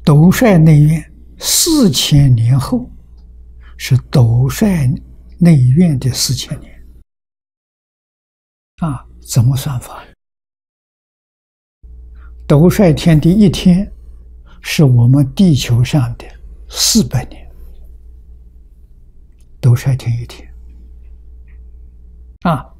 斗率内院4000年后，是斗率内院的4000年。怎么算法？斗率天的一天，是我们地球上的400年。斗率天一天，